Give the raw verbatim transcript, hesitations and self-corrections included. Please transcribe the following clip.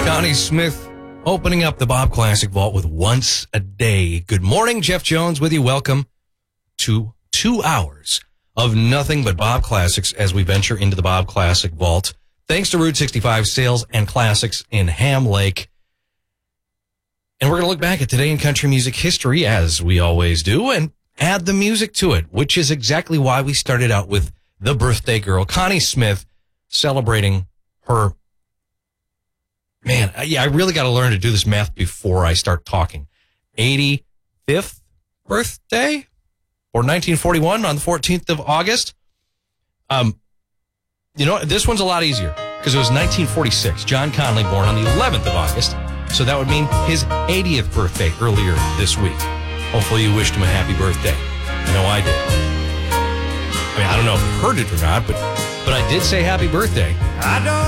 Connie Smith opening up the Bob Classic Vault with Once a Day. Good morning, Jeff Jones with you. Welcome to two hours of nothing but Bob Classics as we venture into the Bob Classic Vault. Thanks to Route sixty-five Sales and Classics in Ham Lake. And we're going to look back at today in country music history, as we always do, and add the music to it, which is exactly why we started out with the birthday girl, Connie Smith, celebrating her. Man, yeah, I really got to learn to do this math before I start talking. eighty-fifth birthday? Or nineteen forty-one on the fourteenth of August? Um, you know, this one's a lot easier because it was nineteen forty-six. John Conley born on the eleventh of August. So that would mean his eightieth birthday earlier this week. Hopefully you wished him a happy birthday. I know I did. I mean, I don't know if you heard it or not, but, but I did say happy birthday. I don't